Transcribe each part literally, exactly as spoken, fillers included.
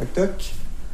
Toc toc.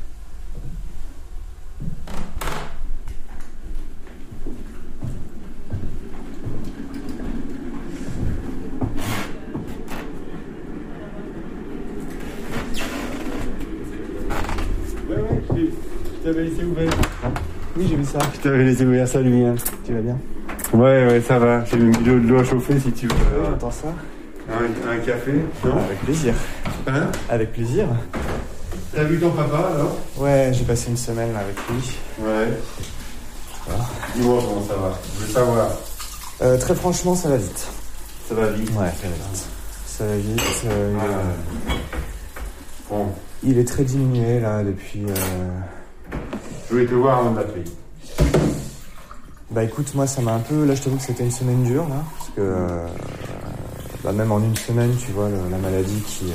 Ouais, ouais, je je t'avais laissé ouvert. Oui, j'ai vu ça. Je t'avais laissé ouvert, salut. Hein. Tu vas bien? Ouais, ouais, ça va. J'ai mis de l'eau, de l'eau à chauffer si tu veux. Oui, j'entends ça. Un, un café? Non? Avec plaisir. Hein? Avec plaisir. T'as vu ton papa alors? Ouais, j'ai passé une semaine là avec lui. Ouais. Voilà. Dis-moi comment ça va. Je veux savoir. Euh, très franchement, ça va vite. Ça va vite? Ouais, ça va vite. Ça va vite. Euh, il, Ah. est, Bon. il est très diminué là depuis. Euh... Je voulais te voir avant de l'appeler. Bah écoute, moi ça m'a un peu. Là, je t'avoue que c'était une semaine dure là, parce que euh, bah, même en une semaine, tu vois, le, la maladie qui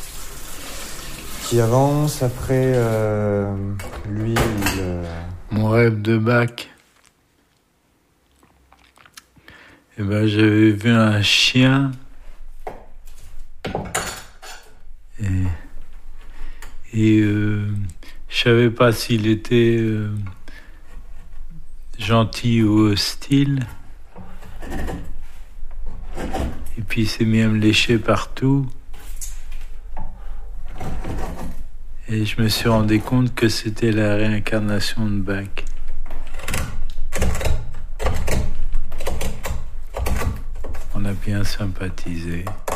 qui avance. Après, euh, lui, il. Euh... Mon rêve de bac. Eh ben, j'avais vu un chien et, et euh, je savais pas s'il était euh, gentil ou hostile. Et puis il s'est mis à me lécher partout. Et je me suis rendu compte que c'était la réincarnation de Bach. On a bien sympathisé.